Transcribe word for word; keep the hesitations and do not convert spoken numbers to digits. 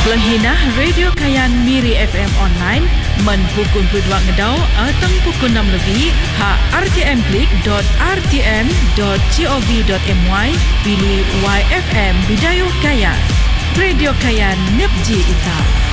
Pelahinah Radio Kayan Miri F M online men pukul dua ngedau atau pukul enam lebih ha r t m klik dot r t m dot gov dot my pilih Y F M Bidayu Kayan. Radio Kayan Nepji Ita.